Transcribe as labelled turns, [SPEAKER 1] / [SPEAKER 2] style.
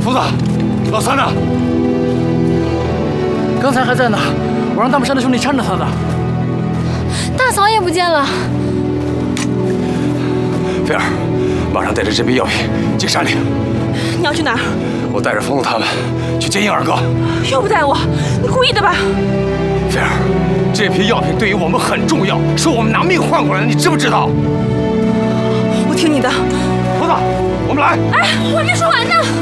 [SPEAKER 1] 厨子，老三呢？
[SPEAKER 2] 刚才还在呢，我让大木山的兄弟搀着他的。
[SPEAKER 3] 大嫂也不见了。
[SPEAKER 1] 菲儿，马上带着这批药品进山里。
[SPEAKER 4] 你要去哪儿？
[SPEAKER 1] 我带着冯总他们去接应二哥。
[SPEAKER 4] 又不带我，你故意的吧？
[SPEAKER 1] 菲儿，这批药品对于我们很重要，是我们拿命换过来的，你知不知道？
[SPEAKER 4] 我听你的。
[SPEAKER 1] 厨子，我们来。
[SPEAKER 4] 哎，我还没说完呢。